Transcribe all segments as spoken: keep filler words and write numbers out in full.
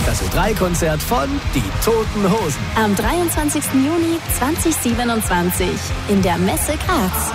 Das Ö drei Konzert von Die Toten Hosen. Am dreiundzwanzigsten Juni zweitausendsiebenundzwanzig in der Messe Graz.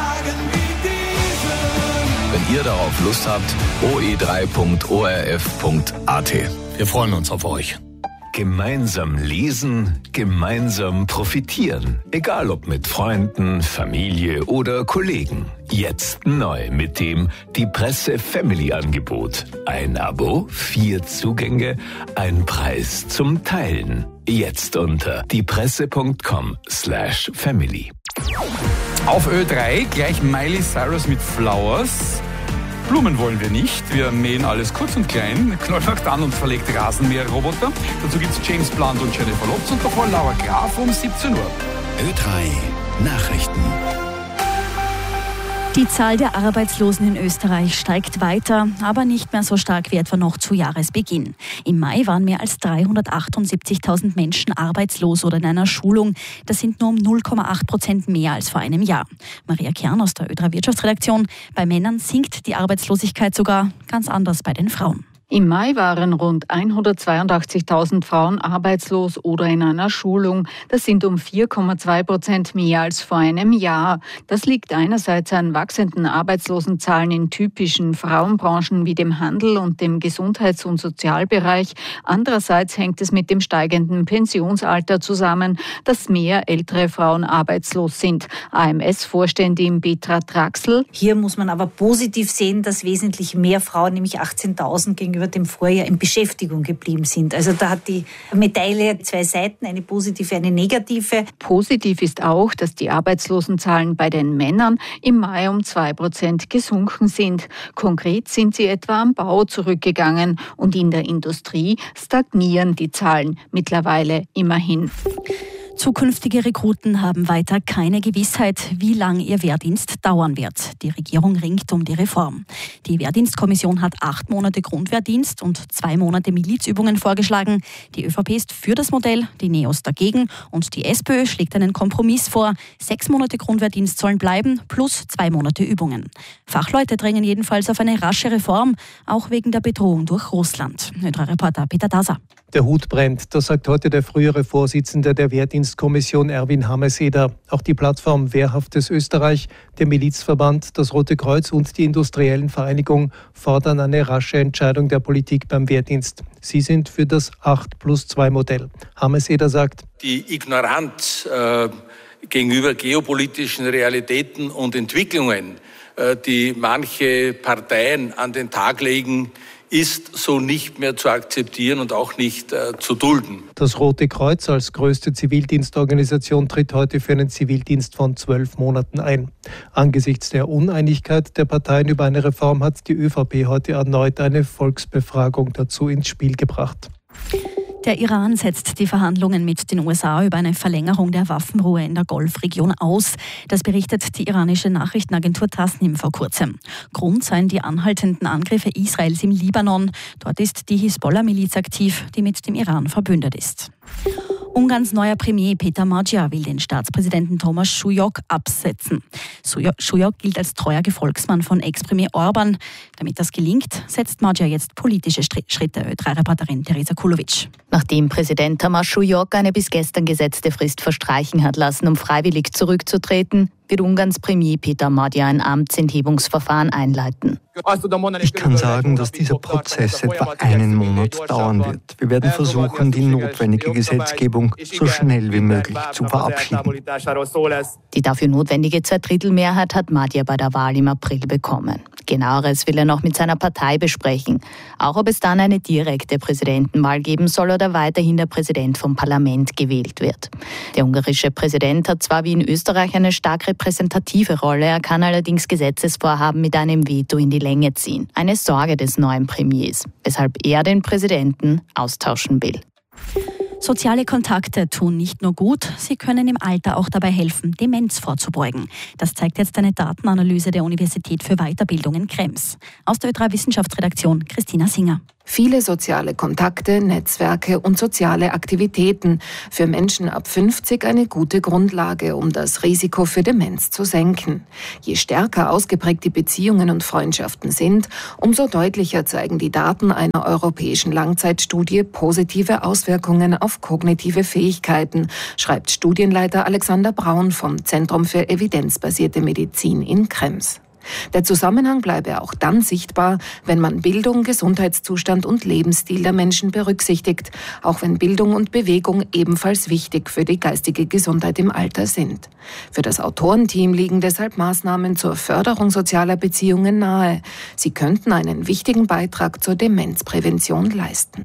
Wenn ihr darauf Lust habt, o e drei punkt o r f punkt a t. Wir freuen uns auf euch. Gemeinsam lesen, gemeinsam profitieren. Egal ob mit Freunden, Familie oder Kollegen. Jetzt neu mit dem Die Presse Family Angebot. Ein Abo, vier Zugänge, ein Preis zum Teilen. Jetzt unter diepresse punkt com slash family. Auf Ö drei gleich Miley Cyrus mit Flowers. Blumen wollen wir nicht. Wir mähen alles kurz und klein, knallhart an und verlegt Rasenmäherroboter. Dazu gibt's James Blunt und Jennifer Lopez und davor Laura Graf um siebzehn Uhr. Ö drei Nachrichten. Die Zahl der Arbeitslosen in Österreich steigt weiter, aber nicht mehr so stark wie etwa noch zu Jahresbeginn. Im Mai waren mehr als dreihundertachtundsiebzigtausend Menschen arbeitslos oder in einer Schulung. Das sind nur um null Komma acht Prozent mehr als vor einem Jahr. Maria Kern aus der Ö drei Wirtschaftsredaktion. Bei Männern sinkt die Arbeitslosigkeit sogar ganz anders bei den Frauen. Im Mai waren rund hundertzweiundachtzigtausend Frauen arbeitslos oder in einer Schulung. Das sind um vier Komma zwei Prozent mehr als vor einem Jahr. Das liegt einerseits an wachsenden Arbeitslosenzahlen in typischen Frauenbranchen wie dem Handel und dem Gesundheits- und Sozialbereich. Andererseits hängt es mit dem steigenden Pensionsalter zusammen, dass mehr ältere Frauen arbeitslos sind. A M S-Vorständin Petra Traxel. Hier muss man aber positiv sehen, dass wesentlich mehr Frauen, nämlich achtzehntausend gegenüber dem Vorjahr, in Beschäftigung geblieben sind. Also da hat die Medaille zwei Seiten, eine positive, eine negative. Positiv ist auch, dass die Arbeitslosenzahlen bei den Männern im Mai um zwei Prozent gesunken sind. Konkret sind sie etwa am Bau zurückgegangen und in der Industrie stagnieren die Zahlen mittlerweile immerhin. Zukünftige Rekruten haben weiter keine Gewissheit, wie lang ihr Wehrdienst dauern wird. Die Regierung ringt um die Reform. Die Wehrdienstkommission hat acht Monate Grundwehrdienst und zwei Monate Milizübungen vorgeschlagen. Die ÖVP ist für das Modell, die NEOS dagegen und die SPÖ schlägt einen Kompromiss vor. Sechs Monate Grundwehrdienst sollen bleiben, plus zwei Monate Übungen. Fachleute drängen jedenfalls auf eine rasche Reform, auch wegen der Bedrohung durch Russland. Ö drei Reporter Peter Daser. Der Hut brennt, das sagt heute der frühere Vorsitzende der Wehrdienstkommission Erwin Hameseder. Auch die Plattform Wehrhaftes Österreich, der Milizverband, das Rote Kreuz und die Industriellen Vereinigung fordern eine rasche Entscheidung der Politik beim Wehrdienst. Sie sind für das acht plus zwei Modell. Hameseder sagt: Die Ignoranz äh, gegenüber geopolitischen Realitäten und Entwicklungen, äh, die manche Parteien an den Tag legen, ist so nicht mehr zu akzeptieren und auch nicht äh, zu dulden. Das Rote Kreuz als größte Zivildienstorganisation tritt heute für einen Zivildienst von zwölf Monaten ein. Angesichts der Uneinigkeit der Parteien über eine Reform hat die ÖVP heute erneut eine Volksbefragung dazu ins Spiel gebracht. Der Iran setzt die Verhandlungen mit den U S A über eine Verlängerung der Waffenruhe in der Golfregion aus. Das berichtet die iranische Nachrichtenagentur Tasnim vor kurzem. Grund seien die anhaltenden Angriffe Israels im Libanon. Dort ist die Hisbollah-Miliz aktiv, die mit dem Iran verbündet ist. Ungarns neuer Premier Peter Magyar will den Staatspräsidenten Thomas Schulyk absetzen. Schulyk gilt als treuer Gefolgsmann von Ex-Premier Orban. Damit das gelingt, setzt Magyar jetzt politische Schritte. Ö drei Reporterin Teresa Kulovic. Nachdem Präsident Thomas Schulyk eine bis gestern gesetzte Frist verstreichen hat lassen, um freiwillig zurückzutreten, wird Ungarns Premier Peter Magyar ein Amtsenthebungsverfahren einleiten. Ich kann sagen, dass dieser Prozess etwa einen Monat dauern wird. Wir werden versuchen, die notwendige Gesetzgebung so schnell wie möglich zu verabschieden. Die dafür notwendige Zweidrittelmehrheit hat Magyar bei der Wahl im April bekommen. Genaueres will er noch mit seiner Partei besprechen. Auch ob es dann eine direkte Präsidentenwahl geben soll oder weiterhin der Präsident vom Parlament gewählt wird. Der ungarische Präsident hat zwar wie in Österreich eine stark repräsentative Rolle, er kann allerdings Gesetzesvorhaben mit einem Veto in die Länge ziehen. Eine Sorge des neuen Premiers, weshalb er den Präsidenten austauschen will. Soziale Kontakte tun nicht nur gut, sie können im Alter auch dabei helfen, Demenz vorzubeugen. Das zeigt jetzt eine Datenanalyse der Universität für Weiterbildung in Krems. Aus der Ö drei Wissenschaftsredaktion Christina Singer. Viele soziale Kontakte, Netzwerke und soziale Aktivitäten. Für Menschen ab fünfzig eine gute Grundlage, um das Risiko für Demenz zu senken. Je stärker ausgeprägt die Beziehungen und Freundschaften sind, umso deutlicher zeigen die Daten einer europäischen Langzeitstudie positive Auswirkungen auf kognitive Fähigkeiten, schreibt Studienleiter Alexander Braun vom Zentrum für evidenzbasierte Medizin in Krems. Der Zusammenhang bleibe auch dann sichtbar, wenn man Bildung, Gesundheitszustand und Lebensstil der Menschen berücksichtigt, auch wenn Bildung und Bewegung ebenfalls wichtig für die geistige Gesundheit im Alter sind. Für das Autorenteam liegen deshalb Maßnahmen zur Förderung sozialer Beziehungen nahe. Sie könnten einen wichtigen Beitrag zur Demenzprävention leisten.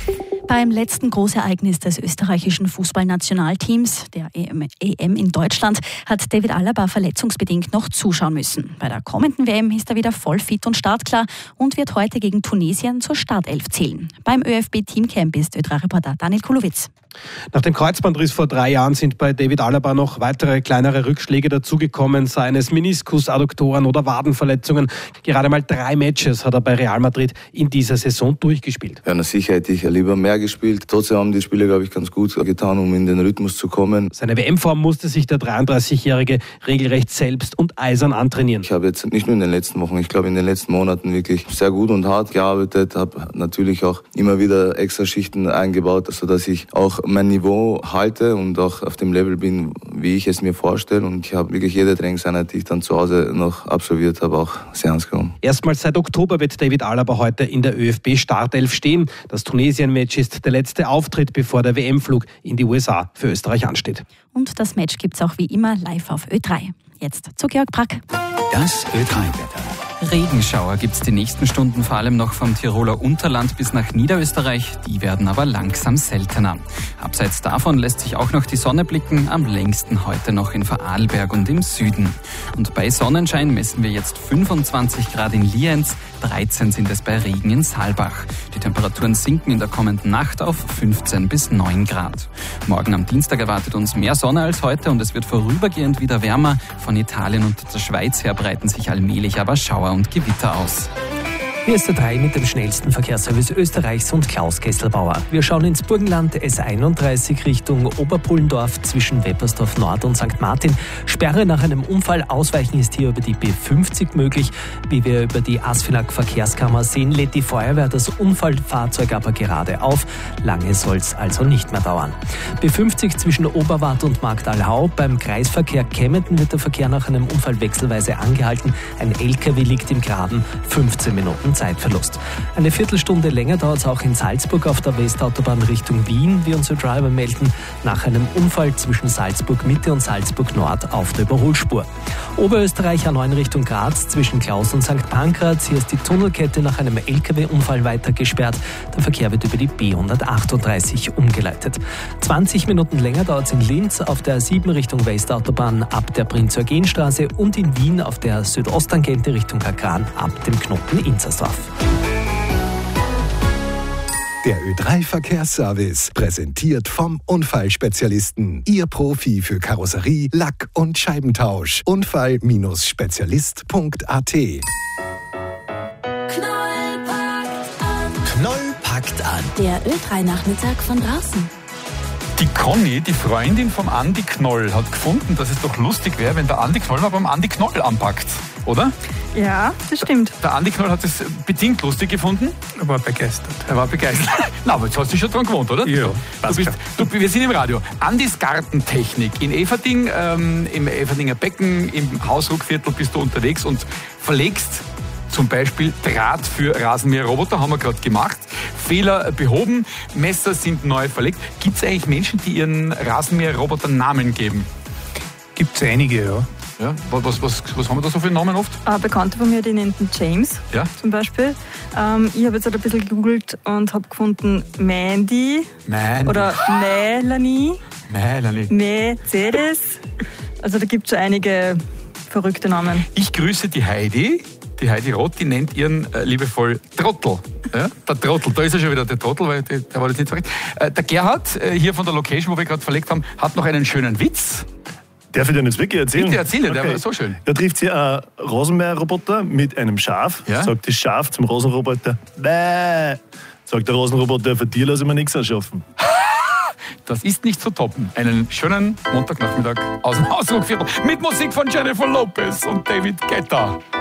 Beim letzten Großereignis des österreichischen Fußballnationalteams, der E M in Deutschland, hat David Alaba verletzungsbedingt noch zuschauen müssen. Bei der kommenden W M ist er wieder voll fit und startklar und wird heute gegen Tunesien zur Startelf zählen. Beim ÖFB-Teamcamp ist Ö drei Reporter Daniel Kulowitz. Nach dem Kreuzbandriss vor drei Jahren sind bei David Alaba noch weitere kleinere Rückschläge dazugekommen, seien es Meniskus, Adduktoren oder Wadenverletzungen. Gerade mal drei Matches hat er bei Real Madrid in dieser Saison durchgespielt. Ja, na sicher hätte ich lieber mehr gespielt. Trotzdem haben die Spiele, glaube ich, ganz gut getan, um in den Rhythmus zu kommen. Seine W M-Form musste sich der dreiunddreißigjährige regelrecht selbst und eisern antrainieren. Ich habe jetzt nicht nur in den letzten Wochen, ich glaube in den letzten Monaten wirklich sehr gut und hart gearbeitet, habe natürlich auch immer wieder extra Schichten eingebaut, sodass ich auch mein Niveau halte und auch auf dem Level bin, wie ich es mir vorstelle. Und ich habe wirklich jede Trainingseinheit, die ich dann zu Hause noch absolviert habe, auch sehr ernst genommen. Erstmals seit Oktober wird David Alaba heute in der ÖFB-Startelf stehen. Das Tunesien-Match ist der letzte Auftritt, bevor der W M-Flug in die U S A für Österreich ansteht. Und das Match gibt es auch wie immer live auf Ö drei. Jetzt zu Georg Brack. Das Ö drei Wetter. Regenschauer gibt es die nächsten Stunden vor allem noch vom Tiroler Unterland bis nach Niederösterreich. Die werden aber langsam seltener. Abseits davon lässt sich auch noch die Sonne blicken, am längsten heute noch in Vorarlberg und im Süden. Und bei Sonnenschein messen wir jetzt fünfundzwanzig Grad in Lienz, dreizehn sind es bei Regen in Saalbach. Die Temperaturen sinken in der kommenden Nacht auf fünfzehn bis neun Grad. Morgen am Dienstag erwartet uns mehr Sonne als heute und es wird vorübergehend wieder wärmer. Von Italien und der Schweiz her breiten sich allmählich aber Schauer und Gewitter aus. Hier ist der drei mit dem schnellsten Verkehrsservice Österreichs und Klaus Kesselbauer. Wir schauen ins Burgenland, S einunddreißig Richtung Oberpullendorf zwischen Weppersdorf Nord und Sankt Martin. Sperre nach einem Unfall. Ausweichen ist hier über die B fünfzig möglich. Wie wir über die Asfinag Verkehrskammer sehen, lädt die Feuerwehr das Unfallfahrzeug aber gerade auf. Lange soll es also nicht mehr dauern. B fünfzig zwischen Oberwart und Marktalhau. Beim Kreisverkehr Kempten wird der Verkehr nach einem Unfall wechselweise angehalten. Ein L K W liegt im Graben. fünfzehn Minuten Zeitverlust. Eine Viertelstunde länger dauert es auch in Salzburg auf der Westautobahn Richtung Wien, wie unsere Driver melden, nach einem Unfall zwischen Salzburg Mitte und Salzburg Nord auf der Überholspur. Oberösterreich A neun Richtung Graz zwischen Klaus und Sankt Pankraz. Hier ist die Tunnelkette nach einem L K W-Unfall weiter gesperrt. Der Verkehr wird über die B hundertachtunddreißig umgeleitet. zwanzig Minuten länger dauert es in Linz auf der A sieben Richtung Westautobahn ab der Prinz-Eugen-Straße und in Wien auf der Südosttangente Richtung Kakran ab dem Knoten Inzersdorf. Der Ö drei Verkehrsservice, präsentiert vom Unfallspezialisten. Ihr Profi für Karosserie, Lack- und Scheibentausch. Unfall Spezialist Punkt a t. Knoll packt an. Knoll packt an. Der Ö drei Nachmittag von draußen. Die Conny, die Freundin vom Andi Knoll, hat gefunden, dass es doch lustig wäre, wenn der Andi Knoll mal beim Andi Knoll anpackt, oder? Ja, das stimmt. Der Andi Knoll hat es bedingt lustig gefunden. Er war begeistert. Er war begeistert. Na, aber jetzt hast du schon dran gewohnt, oder? Ja, du bist, du, wir sind im Radio. Andis Gartentechnik in Everding, ähm, im Everdinger Becken, im Hausruckviertel bist du unterwegs und verlegst zum Beispiel Draht für Rasenmäherroboter, haben wir gerade gemacht. Fehler behoben, Messer sind neu verlegt. Gibt es eigentlich Menschen, die ihren Rasenmäherrobotern Namen geben? Gibt es einige, ja. Ja, was, was, was haben wir da so für Namen oft? Ein Bekannter von mir, die nennt ihn James, ja? Zum Beispiel. Ähm, ich habe jetzt halt ein bisschen gegoogelt und habe gefunden Mandy, Mandy oder Melanie, Melanie, Mercedes. Also da gibt es schon einige verrückte Namen. Ich grüße die Heidi. Die Heidi Roth, die nennt ihren äh, liebevoll Trottel. Ja? Der Trottel, da ist er schon wieder, der Trottel, weil der, der war das nicht verrückt. Äh, der Gerhard, äh, hier von der Location, wo wir gerade verlegt haben, hat noch einen schönen Witz. Darf ich dir jetzt wirklich erzählen? Bitte erzähle, okay. Der war so schön. Da trifft sie ein Rosenmäher-Roboter mit einem Schaf. Ja? Sagt das Schaf zum Rosenroboter, bäh. Sagt der Rosenroboter, für dir lasse ich mir nichts erschaffen. Das ist nicht zu toppen. Einen schönen Montagnachmittag aus dem Ausdruckviertel mit Musik von Jennifer Lopez und David Guetta.